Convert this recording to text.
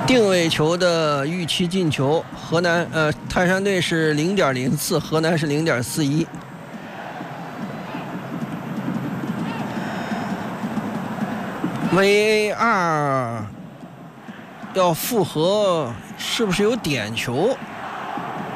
定位球的预期进球，泰山队是0.04，河南是0.41。VAR 要复核，是不是有点球？